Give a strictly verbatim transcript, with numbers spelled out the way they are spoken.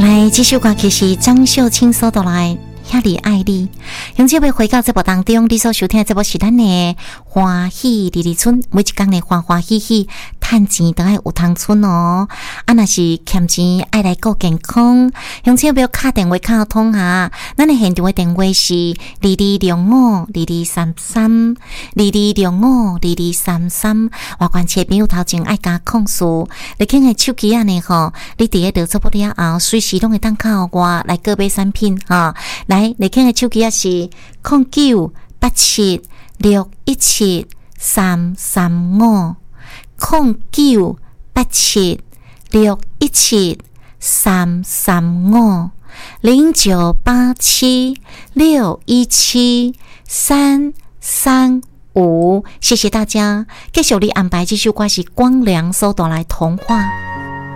来，这首歌曲是张秀清所带来遐里爱你。用这位回到节目当中，你所收听的节目是咱的欢喜里里村，每一天的欢欢喜喜，趁钱都爱有通村哦。啊，若是欠钱，爱来顾健康。用这位卡电话卡通下，咱的现场的电话是二二六五二二三三二二六五二二三三。外关切朋友头前爱加控诉，你看的手机啊呢吼，你伫个得做不了后，随时拢会当靠我来购买产品哈。来，你看的手机啊是零九八七六一七三三五零九八七六一七三三五零九八七六一七三三五。谢谢大家，继续你安排这首歌是光良所带来童话。